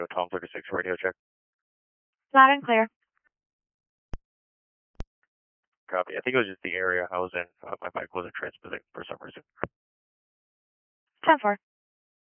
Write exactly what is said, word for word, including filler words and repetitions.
Tom thirty-six radio check. Loud and clear. Copy. I think it was just the area I was in. Uh, my bike wasn't transmitting for some reason. ten four.